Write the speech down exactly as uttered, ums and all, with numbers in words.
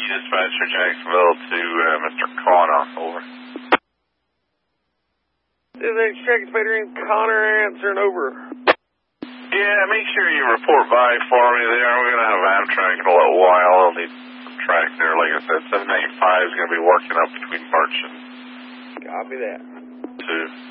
Dispatcher Jacksonville to uh, Mister Connor, over. This is Extract in Connor answering, over. Yeah, make sure you report back for me there. We're going to have Amtrak in a little while. I'll need some track there. Like I said, seven eight five is going to be working up between March and Copy that. two.